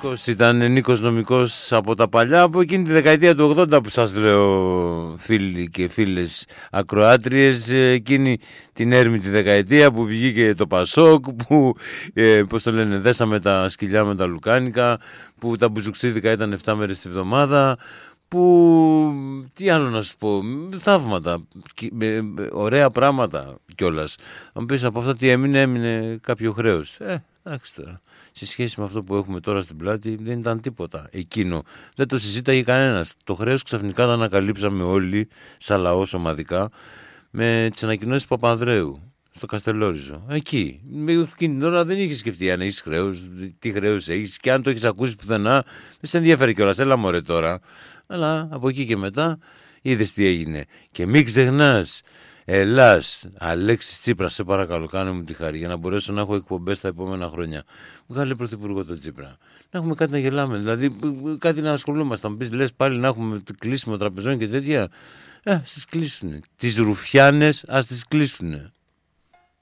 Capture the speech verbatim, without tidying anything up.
Νίκος ήταν Νίκος Νομικός από τα παλιά, από εκείνη τη δεκαετία του ογδόντα που σας λέω φίλοι και φίλες ακροάτριες, εκείνη την έρμη τη δεκαετία που βγήκε το Πασόκ, που ε, πώς το λένε, δέσαμε τα σκυλιά με τα λουκάνικα, που τα μπουζουξίδικα ήταν εφτά μέρες τη βδομάδα, που, τι άλλο να σου πω, θαύματα, με, με, ωραία πράγματα κιόλας. Αν πεις από αυτά τι έμεινε, έμεινε κάποιο χρέος. Ε, εντάξει τώρα. Σε σχέση με αυτό που έχουμε τώρα στην πλάτη δεν ήταν τίποτα εκείνο. Δεν το συζήταγε κανένας. Το χρέος ξαφνικά το ανακαλύψαμε όλοι, σαν λαός ομαδικά, με τις ανακοινώσεις του Παπανδρέου στο Καστελόριζο. Εκεί. Εκείνη την ώρα δεν είχε σκεφτεί αν έχεις χρέος, τι χρέος έχεις, και αν το έχεις ακούσει πουθενά, δεν σε ενδιαφέρει κιόλας. Έλα μωρέ τώρα. Αλλά από εκεί και μετά είδες τι έγινε. Και μην ξεχνάς, Ελλάς, Αλέξης Τσίπρας, σε παρακαλώ, κάνε μου τη χάρη για να μπορέσω να έχω εκπομπές τα επόμενα χρόνια. Βγάλε πρωθυπουργό τον Τσίπρα. Να έχουμε κάτι να γελάμε, δηλαδή κάτι να ασχολούμαστε. Αν πεις, λες πάλι να έχουμε κλείσιμο τραπεζών και τέτοια. Ε, ας τις κλείσουνε. Τις ρουφιάνες ας τις κλείσουνε.